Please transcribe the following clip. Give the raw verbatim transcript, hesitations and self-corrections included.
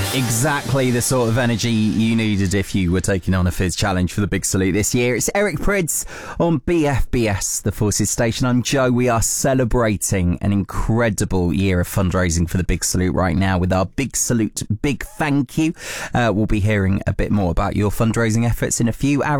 Exactly the sort of energy you needed if you were taking on a Fizz challenge for the Big Salute this year. It's Eric Prydz on B F B S, the Forces Station. I'm Joe. We are celebrating an incredible year of fundraising for the Big Salute right now with our Big Salute Big Thank You. Uh, we'll be hearing a bit more about your fundraising efforts in a few hours.